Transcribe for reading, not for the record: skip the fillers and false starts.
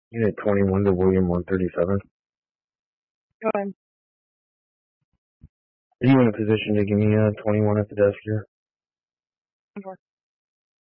Unit 21 to William 137. Go ahead. Are you in a position to give me 21 at the desk here?